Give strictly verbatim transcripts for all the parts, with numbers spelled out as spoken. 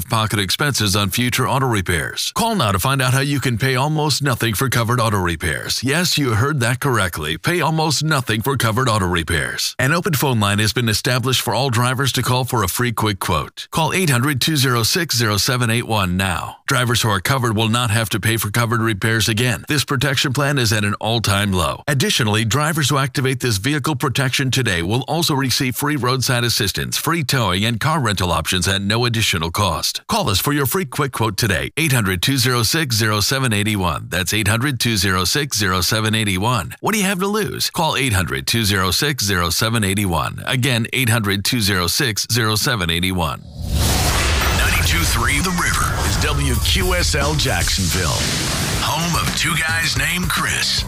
out-of-pocket expenses on future auto repairs. Call now to find out how you can pay almost nothing for covered auto repairs. Yes, you heard that correctly. Pay almost nothing for covered auto repairs. An open phone line has been established for all drivers to call for a free quick quote. Call eight hundred, two oh six, oh seven eight one now. Drivers who are covered will not have to pay for covered repairs again. This protection plan is at an all-time low. Additionally, drivers who activate this vehicle protection today will also receive free roadside assistance, free towing, and car rental options at no additional cost. Call us for your free quick quote today. eight hundred, two oh six, oh seven eight one. That's eight hundred, two oh six, oh seven eight one. What do you have to lose? Call eight hundred, two oh six, oh seven eight one. Again, eight hundred, two oh six, oh seven eight one. ninety-two point three The River is W Q S L Jacksonville, home of two guys named Chris.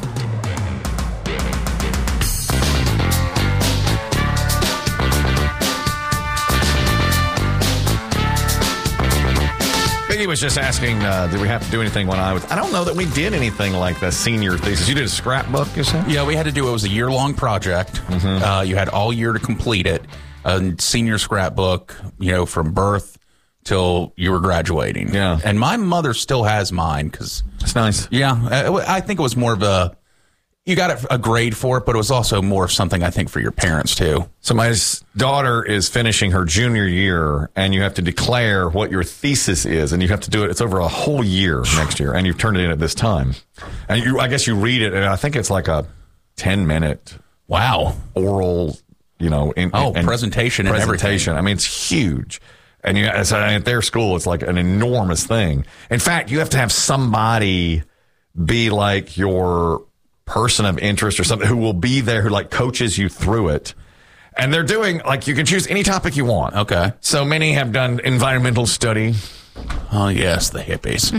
Biggie was just asking, uh, did we have to do anything when I was... I don't know that we did anything like the senior thesis. You did a scrapbook, you said? Yeah, we had to do it. It was a year-long project. Mm-hmm. Uh, you had all year to complete it. A senior scrapbook, you know, from birth till you were graduating. Yeah. And my mother still has mine because... That's nice. Yeah. I think it was more of a... You got a grade for it, but it was also more of something, I think, for your parents, too. So my daughter is finishing her junior year, and you have to declare what your thesis is, and you have to do it. It's over a whole year next year, and you've turned it in at this time. And you, I guess you read it, and I think it's like a ten-minute wow oral, you know, in, oh, and presentation and presentation. everything. I mean, it's huge. And you, so at their school, it's like an enormous thing. In fact, you have to have somebody be like your person of interest or something who will be there, who like coaches you through it. And they're doing, like, you can choose any topic you want. Okay. So many have done environmental study. Oh, yes, the hippies.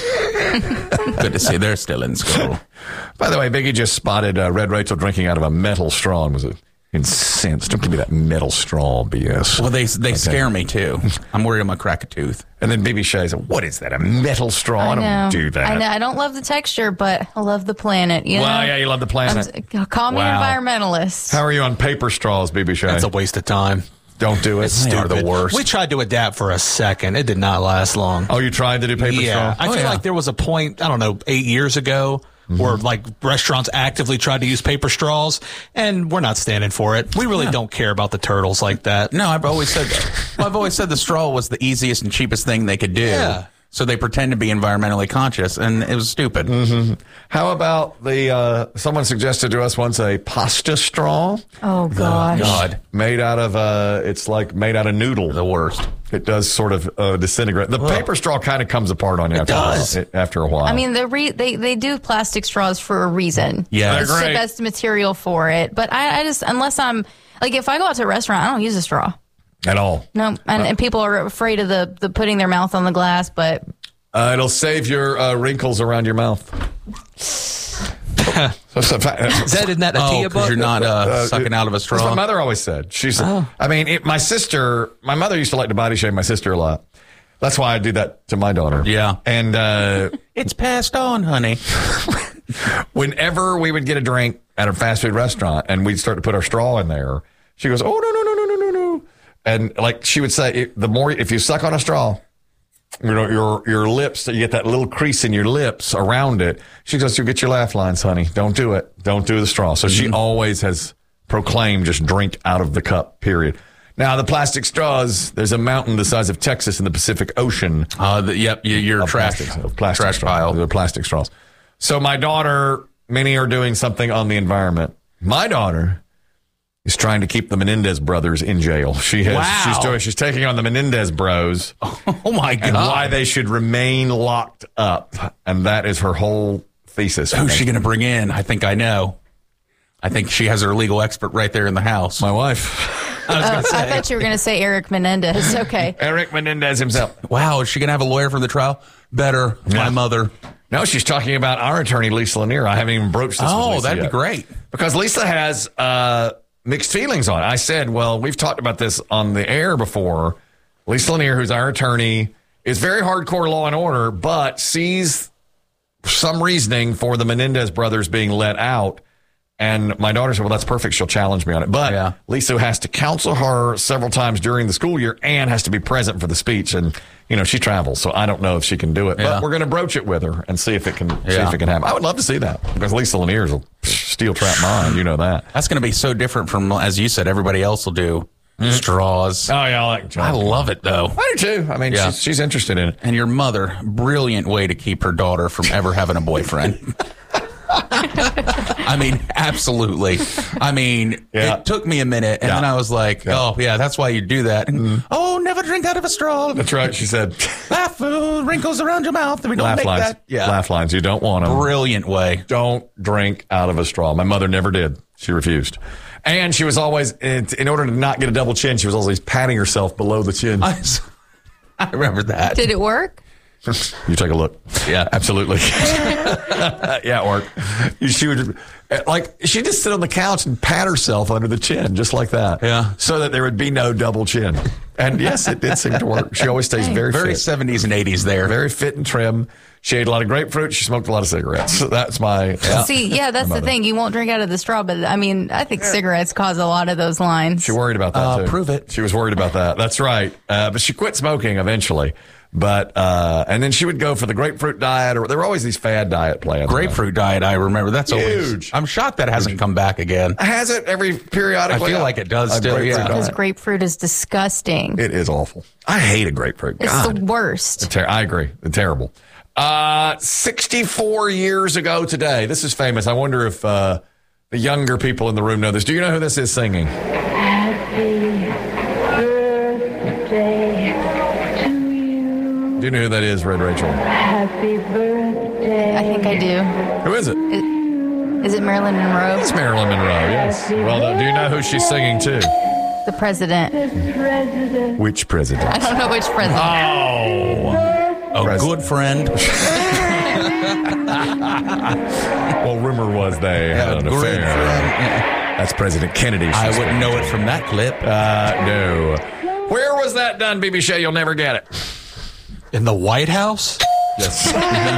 Good to see they're still in school. By the way, Biggie just spotted uh, Red Rachel drinking out of a metal straw and was incensed. Don't give me that metal straw B S. Well, they they okay. scare me, too. I'm worried I'm going to crack a tooth. And then B B Shay said, what is that, a metal straw? I, I don't do that. I know. I don't love the texture, but I love the planet. You well, know? yeah, you love the planet. I'm, call me wow. an environmentalist. How are you on paper straws, B B Shay? That's a waste of time. Don't do it. They are the worst. We tried to adapt for a second. It did not last long. Oh, you tried to do paper yeah. straw? I oh, feel yeah. like there was a point, I don't know, eight years ago, Mm-hmm. where like restaurants actively tried to use paper straws, and we're not standing for it. We really yeah. don't care about the turtles like that. No, I've always said well, I've always said the straw was the easiest and cheapest thing they could do. Yeah. So they pretend to be environmentally conscious, and it was stupid. Mm-hmm. How about the, uh, someone suggested to us once a pasta straw. Oh, gosh. God. Made out of, uh, it's like made out of noodle. The worst. It does sort of uh, disintegrate. The Ugh. paper straw kind of comes apart on you it after, does. A while, after a while. I mean, re- they they do plastic straws for a reason. Yeah, it's the best material for it. But I, I just, unless I'm, like, if I go out to a restaurant, I don't use a straw. At all. No, and, uh, and people are afraid of the, the putting their mouth on the glass, but... Uh, it'll save your uh, wrinkles around your mouth. Is that in that oh, Atia book? You're not uh, uh, sucking it, out of a straw. That's what my mother always said. She said, oh. I mean, it, my sister, my mother used to like to body shave my sister a lot. That's why I do that to my daughter. Yeah. And uh, it's passed on, honey. Whenever we would get a drink at a fast food restaurant and we'd start to put our straw in there, she goes, oh, no, no, no, no, no, no, no. And like she would say, the more, if you suck on a straw, you know, your your lips, you get that little crease in your lips around it. She goes, you'll get your laugh lines, honey. Don't do it. Don't do the straw. So mm-hmm. she always has proclaimed just drink out of the cup, period. Now, the plastic straws, there's a mountain the size of Texas in the Pacific Ocean. Uh, the, yep, your trash, plastic, of plastic trash straws, pile. The plastic straws. So my daughter, many are doing something on the environment. My daughter is trying to keep the Menendez brothers in jail. She has. Wow. She's doing. She's taking on the Menendez bros. Oh my God! And why they should remain locked up, and that is her whole thesis. Who's she going to bring in? I think I know. I think she has her legal expert right there in the house. My wife. I was going to say. I thought you were going to say Eric Menendez. Okay. Eric Menendez himself. Wow, is she going to have a lawyer for the trial? Better. Yeah. My mother. No, she's talking about our attorney, Lisa Lanier. I haven't even broached this. Oh, with Lisa that'd yet. be great. Because Lisa has. Uh, Mixed feelings on it. I said, well, we've talked about this on the air before. Lisa Lanier, who's our attorney, is very hardcore law and order, but sees some reasoning for the Menendez brothers being let out. And my daughter said, well, that's perfect. She'll challenge me on it. But yeah. Lisa has to counsel her several times during the school year and has to be present for the speech. And you know, she travels, so I don't know if she can do it. Yeah. But we're going to broach it with her and see if it can see Yeah. if it can happen. I would love to see that because Lisa Lanier's will steel trap mine. You know that. That's going to be so different from, as you said, everybody else will do straws. Oh yeah, I like. I love it though. I do too. I mean, Yeah. she's, she's interested in it. And your mother, brilliant way to keep her daughter from ever having a boyfriend. I mean, absolutely. I mean, Yeah. it took me a minute, and Yeah. then I was like, Yeah. oh, yeah, that's why you do that. And, oh, never drink out of a straw. That's right. She said, Laugh, uh, wrinkles around your mouth. We don't laugh make lines. that. Yeah. Laugh lines. You don't want them. Brilliant way. Don't drink out of a straw. My mother never did. She refused. And she was always, in in order to not get a double chin, she was always patting herself below the chin. I, I remember that. Did it work? You take a look. Yeah. Absolutely. Yeah, it worked. She would, like, she'd just sit on the couch and pat herself under the chin, just like that. Yeah. So that there would be no double chin. And yes, it did seem to work. She always stays very, Very fit. seventies and eighties there. Very fit and trim. She ate a lot of grapefruit. She smoked a lot of cigarettes. So that's my. Yeah. See, yeah, that's the mother. thing. You won't drink out of the straw, but I mean, I think cigarettes cause a lot of those lines. She worried about that Uh, too. prove it. She was worried about that. That's right. Uh, but she quit smoking eventually. But uh, and then she would go for the grapefruit diet, or there were always these fad diet plans. Grapefruit diet, I remember. That's always Huge. I'm shocked that hasn't come back again. Has it every periodically? I feel like it does A still, grapefruit yeah. Because diet. grapefruit is disgusting. It is awful. I hate a grapefruit. It's God. the worst. Ter- I agree. They're terrible. Uh, sixty-four years ago today. This is famous. I wonder if uh, the younger people in the room know this. Do you know who this is singing? Happy birthday to you. Do you know who that is, Red Rachel? Happy birthday. I think I do. Who is it? Is it Marilyn Monroe? It's Marilyn Monroe, yes. Well done. Do you know who she's singing to? The president. President. Which president? I don't know which president. Oh. A Pres- good friend. Well, rumor was they had an Good affair. friend. That's President Kennedy. I she's wouldn't speaking know it from that clip. to. Uh, no. Where was that done, B B Shay? You'll never get it. In the White House? Yes.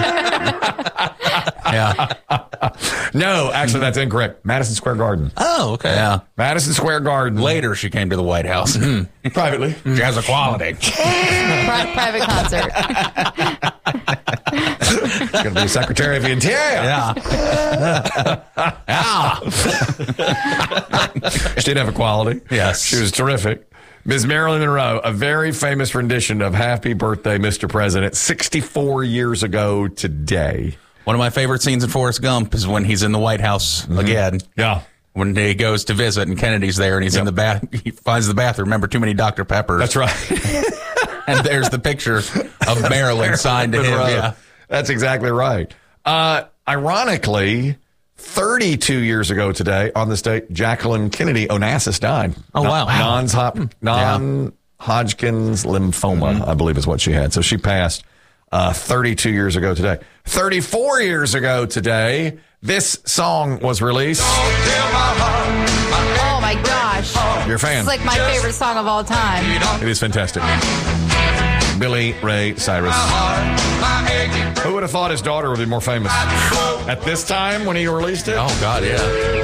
Yeah. No, actually, that's incorrect. Madison Square Garden. Oh, okay. Yeah. Madison Square Garden. Later, she came to the White House. Privately. She has a quality. Pri- private concert. Going to be Secretary of the Interior. Yeah. She did have a quality. Yes. She was terrific. Miz Marilyn Monroe, a very famous rendition of Happy Birthday, Mister President, sixty-four years ago today. One of my favorite scenes in Forrest Gump is when he's in the White House again. Yeah. When he goes to visit and Kennedy's there and he's in the bath, he finds the bathroom. Remember, too many Doctor Peppers. That's right. And there's the picture of Marilyn signed to him. Monroe. Yeah. That's exactly right. Uh, ironically, thirty-two years ago today, on this date, Jacqueline Kennedy Onassis died. Oh, wow. Non-Hodgkin's non-Hodgkin's lymphoma, I believe is what she had. So she passed uh, thirty-two years ago today. thirty-four years ago today, this song was released. Oh my gosh. You're a fan. It's like my favorite song of all time. It is fantastic. Billy Ray Cyrus. Who would have thought his daughter would be more famous at this time when he released it? Oh, God, yeah.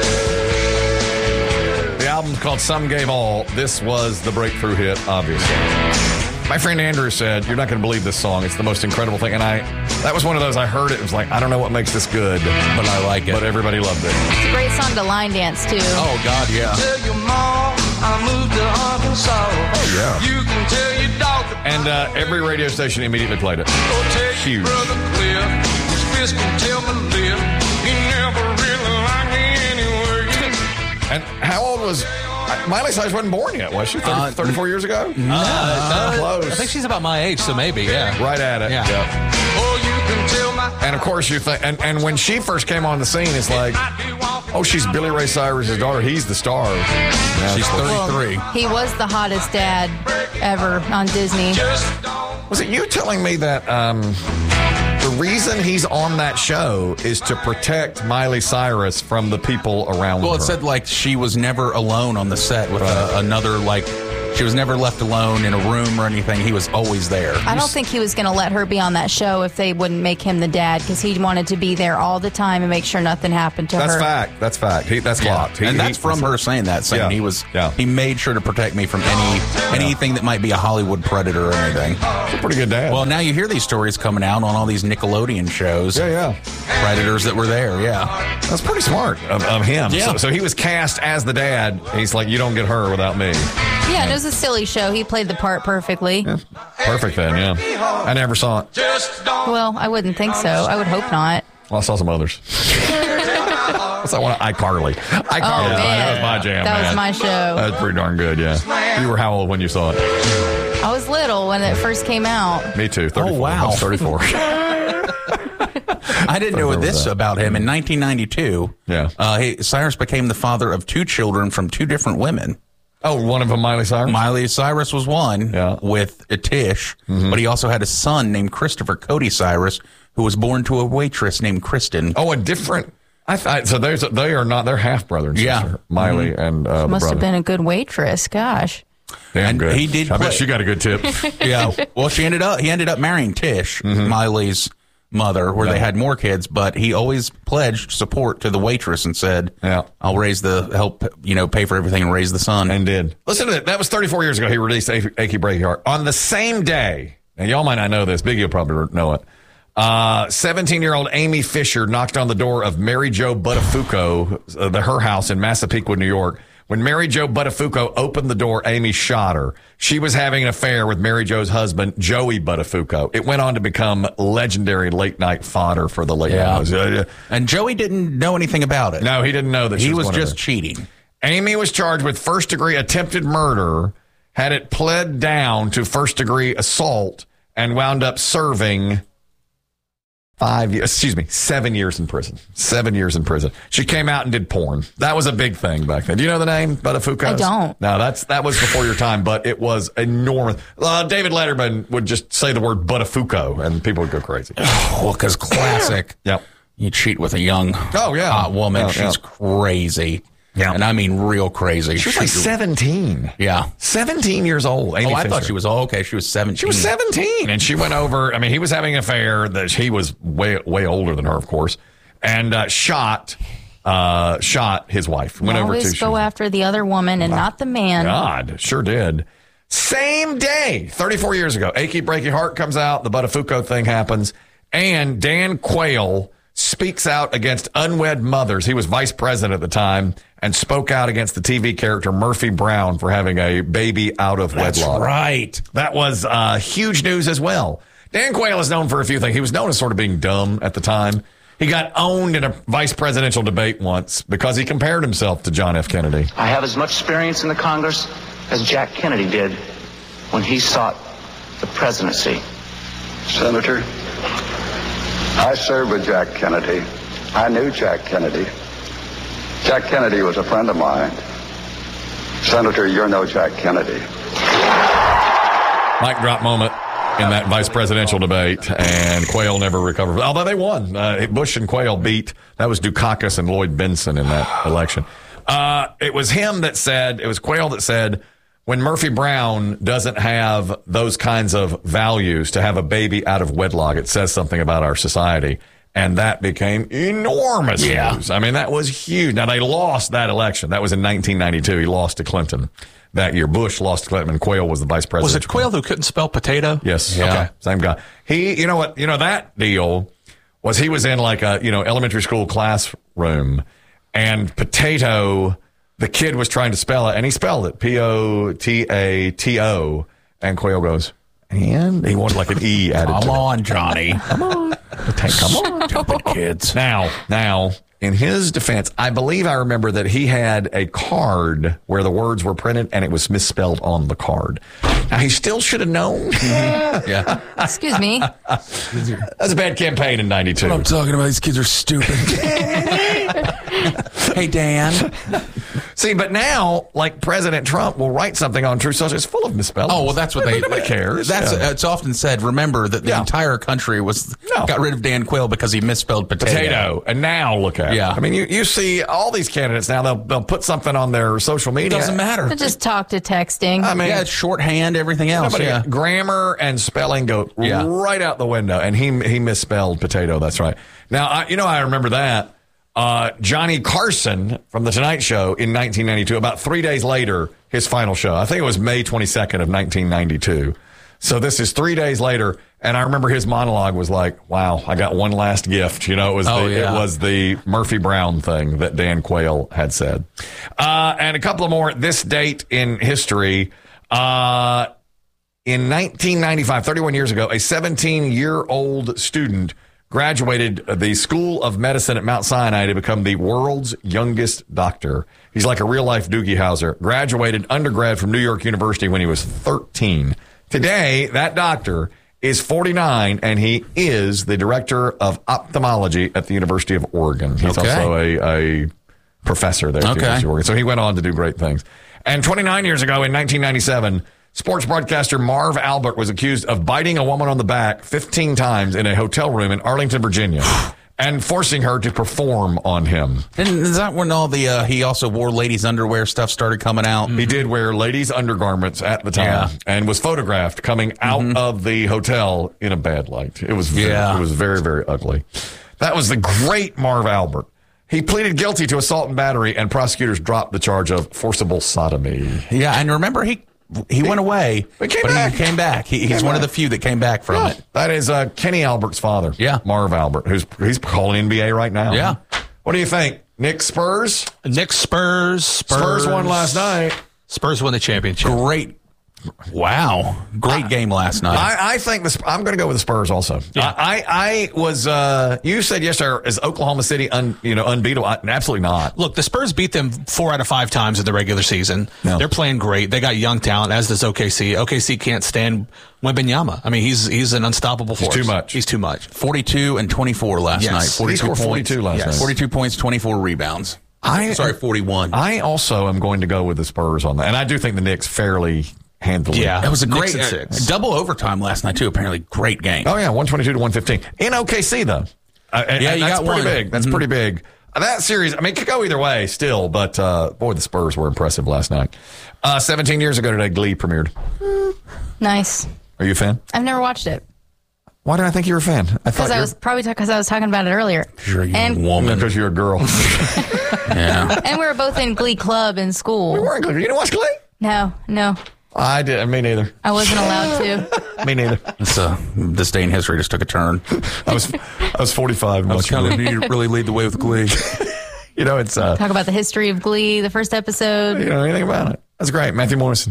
The album's called Some Gave All. This was the breakthrough hit, obviously. My friend Andrew said, "You're not going to believe this song. It's the most incredible thing." And I, that was one of those, I heard it. It was like, I don't know what makes this good, But I like it. but everybody loved it. It's a great song to line dance to. Oh, God, yeah. Tell your mom I moved to Arkansas. Oh, yeah. You can tell your dog to And uh, every radio station immediately played it. go tell Huge. your brother Cliff. His fist can tell my lip. He never really liked me anyway. And how old was Miley Cyrus? Wasn't born yet, was she? thirty, Uh, thirty-four years ago? Uh, Close. I think she's about my age, so maybe, yeah. Right at it. Yeah. Yep. Oh, you can tell my And of course, you think, and, and when she first came on the scene, it's like, oh, she's Billy Ray Cyrus's daughter. He's the star. Now, She's of course- thirty-three. He was the hottest dad ever on Disney. Was it you telling me that um, the reason he's on that show is to protect Miley Cyrus from the people around Well, her? it said like she was never alone on the set with uh, another like She was never left alone in a room or anything. He was always there. I don't think he was going to let her be on that show if they wouldn't make him the dad, because he wanted to be there all the time and make sure nothing happened to That's her. fact. That's fact. He, that's Yeah. locked. He, and that's he- from her saying that, saying Yeah. he was, Yeah. he made sure to protect me from any anything that might be a Hollywood predator or anything. He's a pretty good dad. Well, now you hear these stories coming out on all these Nickelodeon shows. yeah, yeah. Predators that were there, yeah. That's pretty smart of, of him. Yeah. So, so he was cast as the dad. He's like, you don't get her without me. Yeah, and it was a silly show. He played the part perfectly. Perfect then, yeah. I never saw it. Just don't Well, I wouldn't think so. I would hope not. Well, I saw some others. What's that one? iCarly. iCarly. Oh, man. That was my jam, That man. was my show. That was pretty darn good, yeah. You were how old when you saw it? I was little when it first came out. Me too. thirty-four. Oh, wow. I was thirty-four. I didn't know remember this that. about him. In nineteen ninety-two, Yeah. uh, he, Cyrus became the father of two children from two different women. Oh, one of them, Miley Cyrus? Miley Cyrus was one Yeah. with a Tish, but he also had a son named Christopher Cody Cyrus, who was born to a waitress named Kristen. Oh, a different. I thought so. There's they are not. They're half brother and Yeah. sister. Miley and uh, the Must brother. have been a good waitress. Gosh. Damn And good. he did I bet play- she got a good tip. Yeah. Well, she ended up he ended up marrying Tish, Miley's mother, where they had more kids, but he always pledged support to the waitress and said, Yeah. I'll raise the help, you know, pay for everything and raise the son. And did. Listen to that. That was thirty-four years ago. He released Achy Achy Breaky Heart. On the same day, and y'all might not know this, Biggie will probably know it. Uh, seventeen-year-old Amy Fisher knocked on the door of Mary Jo Buttafuoco, uh, the, her house in Massapequa, New York. When Mary Jo Buttafuoco opened the door, Amy shot her. She was having an affair with Mary Jo's husband, Joey Buttafuoco. It went on to become legendary late-night fodder for the late Yeah. night. Uh, And Joey didn't know anything about it. No, he didn't know that she he was one of just her. cheating. Amy was charged with first-degree attempted murder, had it pled down to first-degree assault, and wound up serving five years, excuse me, seven years in prison. Seven years in prison. She came out and did porn. That was a big thing back then. Do you know the name, Buttafuoco? I don't. No, that's that was before your time, but it was enormous. Uh, David Letterman would just say the word Buttafuoco, and people would go crazy. Well, because classic. Yep. You cheat with a young, Oh, yeah. hot woman. Oh, She's yeah. crazy. Yeah. And I mean real crazy. She was like seventeen. Yeah. seventeen years old. Amy Oh, I Fisher. thought she was, oh, okay. She was seventeen. She was seventeen, and she went over. I mean, he was having an affair. That he was way way older than her, of course, and uh, shot uh, shot his wife. Went over Always to go after the other woman and not the man. God, sure did. Same day, thirty-four years ago, Achy Breaky Heart comes out. The Buttafuoco thing happens, and Dan Quayle speaks out against unwed mothers. He was vice president at the time and spoke out against the T V character Murphy Brown for having a baby out of That's wedlock. right. That was uh, huge news as well. Dan Quayle is known for a few things. He was known as sort of being dumb at the time. He got owned in a vice presidential debate once because he compared himself to John F. Kennedy. I have as much experience in the Congress as Jack Kennedy did when he sought the presidency. Senator, I served with Jack Kennedy. I knew Jack Kennedy. Jack Kennedy was a friend of mine. Senator, you're no Jack Kennedy. Mic drop moment in that vice presidential debate, and Quayle never recovered. Although they won. Uh, Bush and Quayle beat, that was Dukakis and Lloyd Benson in that election. Uh, it was him that said, it was Quayle that said, when Murphy Brown doesn't have those kinds of values to have a baby out of wedlock, it says something about our society. And that became enormous Yeah. news. I mean, that was huge. Now, they lost that election. That was in nineteen ninety-two. He lost to Clinton that year. Bush lost to Clinton, and Quayle was the vice president. Was it Quayle who couldn't spell potato? Yes. Yeah. Okay. Same guy. He, you know what, you know, that deal was he was in like a, you know, elementary school classroom, and potato, the kid was trying to spell it, and he spelled it P O T A T O. And Quayle goes, and he wanted like an E added Come to on, Johnny. Come on. Come on. Stupid kids. Now, now, in his defense, I believe I remember that he had a card where the words were printed and it was misspelled on the card. Now, he still should have known. Yeah. Excuse me. That's a bad campaign in ninety-two. I'm talking about these kids are stupid. Hey, Dan. See, but now, like President Trump will write something on Truth Social. It's full of misspellings. Oh, well, that's what they. Nobody cares. That's yeah. it's often said. Remember that the Yeah. entire country was No. got rid of Dan Quayle because he misspelled potato. Potato. And now look at Yeah. it. I mean, you, you see all these candidates now, they'll, they'll put something on their social media. It doesn't matter. But just talk to texting. I mean, Yeah, it's shorthand, everything else. Nobody, Yeah. grammar and spelling go Yeah. right out the window, and he he misspelled potato. That's right. Now, I, you know, I remember that uh, Johnny Carson from the Tonight Show in nineteen ninety-two. About three days later, his final show. I think it was May twenty-second of nineteen ninety-two. So this is three days later, and I remember his monologue was like, "Wow, I got one last gift." You know, it was Oh, the, yeah. it was the Murphy Brown thing that Dan Quayle had said, uh, and a couple of more. This date in history. Uh, In nineteen ninety-five, thirty-one years ago, a seventeen-year-old student graduated the School of Medicine at Mount Sinai to become the world's youngest doctor. He's like a real-life Doogie Howser. Graduated undergrad from New York University when he was thirteen. Today, that doctor is forty-nine, and he is the director of ophthalmology at the University of Oregon. He's Okay. also a, a professor there at the Okay. University of Oregon. So he went on to do great things. And twenty-nine years ago, in nineteen ninety-seven, sports broadcaster Marv Albert was accused of biting a woman on the back fifteen times in a hotel room in Arlington, Virginia, and forcing her to perform on him. And is that when all the uh, he also wore ladies' underwear stuff started coming out? He did wear ladies' undergarments at the time, Yeah. and was photographed coming out Mm-hmm. of the hotel in a bad light. It was very, Yeah. it was very, very ugly. That was the great Marv Albert. He pleaded guilty to assault and battery, and prosecutors dropped the charge of forcible sodomy. Yeah, and remember he he went away, He came but back. he came back. He, he's Came one of back. the few that came back from Yeah, it. that is uh, Kenny Albert's father. Yeah. Marv Albert, who's he's calling N B A right now. Yeah. What do you think, Nick? Spurs? Knicks, Spurs, Spurs. Spurs won last night. Spurs won the championship. Great, wow, great game last night. I, I think this. I'm going to go with the Spurs also. Yeah. I, I, I was. Uh, you said yesterday, is Oklahoma City un, you know unbeatable? I, absolutely not. Look, the Spurs beat them four out of five times in the regular season. Yeah. They're playing great. They got young talent, as does O K C. O K C can't stand Wembanyama. I mean, he's he's an unstoppable force. too much. He's too much. forty-two and twenty-four last Yes. night. He forty-two scored points. forty-two last Yes. night. forty-two points, twenty-four rebounds. I Sorry, forty-one. I also am going to go with the Spurs on that, and I do think the Knicks fairly handily. Yeah. That was a Knicks great at uh, six. double overtime last night too. Apparently, great game. Oh yeah, one twenty-two to one fifteen in O K C though. Uh, and, Yeah, and you that's got pretty one. big. That's Mhm. pretty big. Uh, That series, I mean, it could go either way still, but uh, boy, the Spurs were impressive last night. Uh, seventeen years ago today, Glee premiered. Nice. Are you a fan? I've never watched it Why did I think you were a fan? I because I was probably because I was talking about it earlier. You're a young And woman. because you're a girl. Yeah. and we were both in Glee Club in school. We weren't Glee. You didn't watch Glee? No, no, I did. Me neither. I wasn't allowed to. Me neither. It's, uh, this day in history just took a turn. I was I was forty-five. I was watching kind of Glee. need to really lead the way with Glee. You know, it's uh, Talk about the history of Glee, the first episode. you know anything about it. That's great. Matthew Morrison.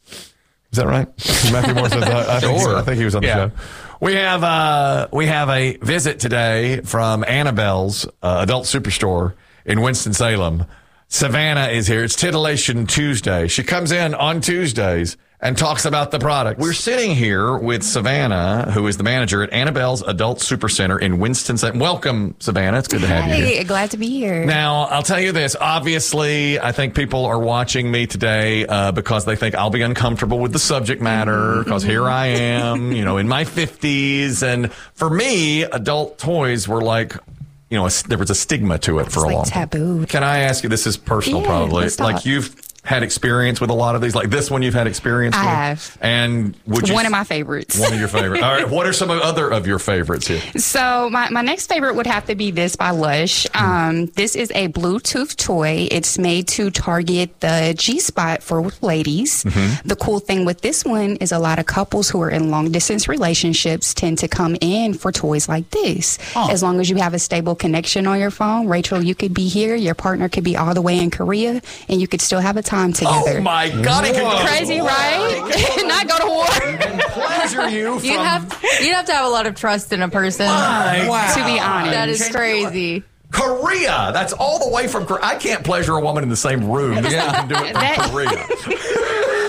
Is that right? Matthew Morrison. I, I, think, Sure. I think he was on the Yeah. show. We have uh, we have a visit today from Annabelle's uh, Adult Superstore in Winston-Salem. Savannah is here. It's Titillation Tuesday. She comes in on Tuesdays and talks about the product. We're sitting here with Savannah, who is the manager at Annabelle's Adult Supercenter in Winston-Salem. Welcome, Savannah. It's good to have you here. Hey, glad to be here. Now, I'll tell you this. Obviously, I think people are watching me today uh, because they think I'll be uncomfortable with the subject matter because here I am, you know, in my fifties. And for me, adult toys were like, you know, a, there was a stigma to it for a like long time. taboo. Can I ask you, this is personal Yeah, probably. let's talk. Like you've had experience with a lot of these, like this one you've had experience I with? have. And would you... One of my favorites. One of your favorites. All right. What are some of other of your favorites here? So my, my next favorite would have to be this by Lush. Um, this is a Bluetooth toy. It's made to target the G-spot for ladies. Mm-hmm. The cool thing with this one is a lot of couples who are in long distance relationships tend to come in for toys like this. Oh. As long as you have a stable connection on your phone, Rachel, you could be here, your partner could be all the way in Korea, and you could still have a time together. Oh my God. He could go Crazy, right? Not go to war. and pleasure you from... You'd have you'd have to have a lot of trust in a person. My Wow. To be honest. That is crazy. Korea. That's all the way from Korea. I can't pleasure a woman in the same room. Yeah, I can do it from That- Korea.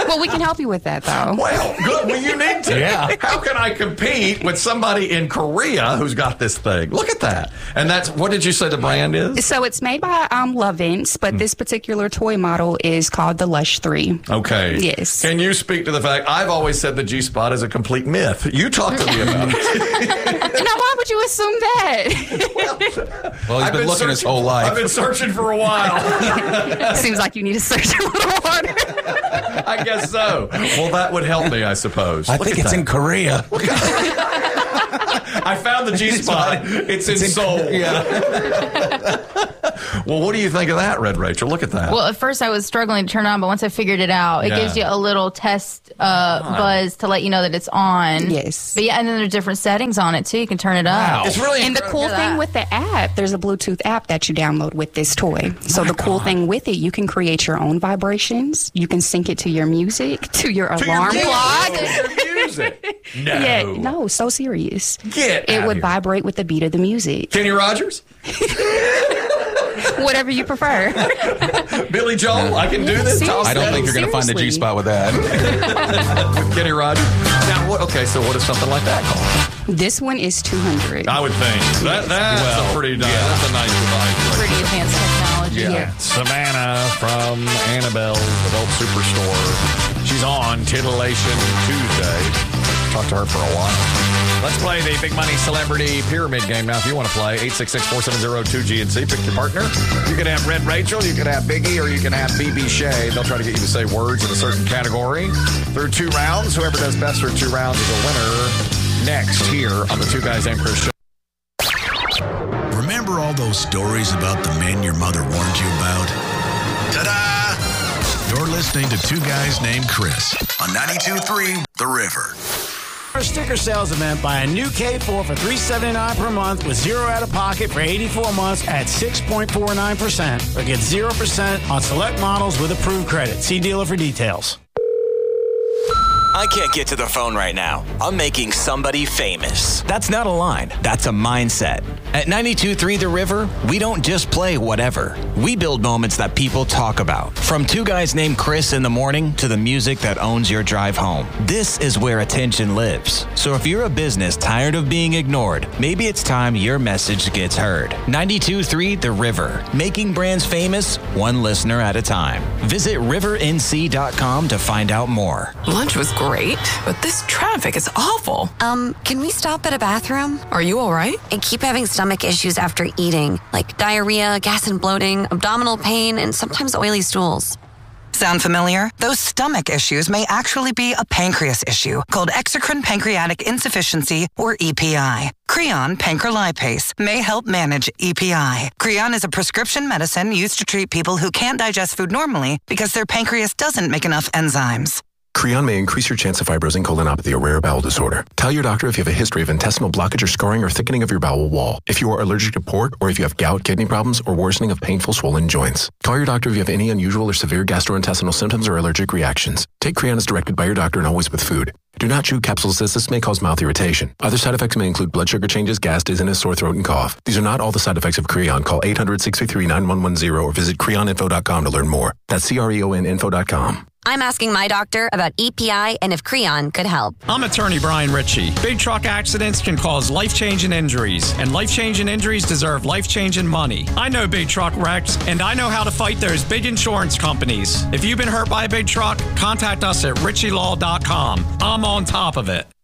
Well, we can help you with that, though. Well, good. Well, you need to. Yeah. How can I compete with somebody in Korea who's got this thing? Look at that. And that's, what did you say the brand is? So it's made by um, Lovense, but this particular toy model is called the Lush three. Okay. Yes. Can you speak to the fact, I've always said the G-spot is a complete myth. You talk to me about it. Now, why would you assume that? Well, he's I've been, been looking his searching- whole life. I've been searching for a while. Seems like you need to search a little harder. I guess so. Well, that would help me, I suppose. I Look think at it's that. in Korea. I found the G-spot. It's, in Seoul. Yeah. Well, what do you think of that, Red Rachel? Look at that. Well, at first I was struggling to turn it on, but once I figured it out, it Yeah. gives you a little test uh, buzz to let you know that it's on. Yes. But yeah, and then there's different settings on it too. You can turn it up. It's really And the cool Look at thing that. with the app, there's a Bluetooth app that you download with this toy. So the cool thing with it, you can create your own vibrations. You can sync it to your music, to your To your alarm music. clock. Your music. No. Yeah, no, so serious. Get It out would here. vibrate with the beat of the music. Kenny Rogers? Whatever you prefer. Billy Joel? I can do this? Seriously. I don't think you're going to find the Seriously. G-spot with that. With Kenny Rogers? Now, what, okay, so what is something like that called? This one is two hundred. I would think. That, that's Well, a pretty nice, that's a nice device. Pretty advanced technology. Yeah. Savannah from Annabelle's Adult Superstore. She's on Titillation Tuesday. Talked to her for a while. Let's play the Big Money Celebrity Pyramid game now. If you want to play, eight six six, four seven zero, two G N C. Pick your partner. You can have Red Rachel, you can have Biggie, or you can have B B Shea. They'll try to get you to say words in a certain category. Through two rounds, whoever does best through two rounds is a winner. Next, here on the Two Guys Named Chris show. Remember all those stories about the men your mother warned you about? Ta-da! You're listening to Two Guys Named Chris on ninety-two point three The River. Our sticker sales event. Buy a new K four for three seventy-nine per month with zero out of pocket for eighty-four months at six point four nine percent. Or get zero percent on select models with approved credit. See dealer for details. I can't get to the phone right now. I'm making somebody famous. That's not a line. That's a mindset. At ninety-two point three The River, we don't just play whatever. We build moments that people talk about. From Two Guys Named Chris in the morning to the music that owns your drive home. This is where attention lives. So if you're a business tired of being ignored, maybe it's time your message gets heard. ninety-two point three The River. Making brands famous, one listener at a time. Visit river n c dot com to find out more. Lunch was great, but this traffic is awful. Um, can we stop at a bathroom? Are you all right? I keep having stomach issues after eating, like diarrhea, gas and bloating, abdominal pain, and sometimes oily stools. Sound familiar? Those stomach issues may actually be a pancreas issue called exocrine pancreatic insufficiency, or E P I. Creon pancrelipase may help manage E P I. Creon is a prescription medicine used to treat people who can't digest food normally because their pancreas doesn't make enough enzymes. Creon may increase your chance of fibrosing colonopathy, a rare bowel disorder. Tell your doctor if you have a history of intestinal blockage or scarring or thickening of your bowel wall, if you are allergic to pork, or if you have gout, kidney problems, or worsening of painful swollen joints. Call your doctor if you have any unusual or severe gastrointestinal symptoms or allergic reactions. Take Creon as directed by your doctor and always with food. Do not chew capsules as this may cause mouth irritation. Other side effects may include blood sugar changes, gas, dizziness, sore throat, and cough. These are not all the side effects of Creon. Call eight hundred, six three three, nine one one zero or visit creon info dot com to learn more. That's C R E O N info dot com. I'm asking my doctor about E P I and if Creon could help. I'm attorney Brian Ritchie. Big truck accidents can cause life-changing injuries, and life-changing injuries deserve life-changing money. I know big truck wrecks, and I know how to fight those big insurance companies. If you've been hurt by a big truck, contact us at ritchie law dot com. I'm on top of it.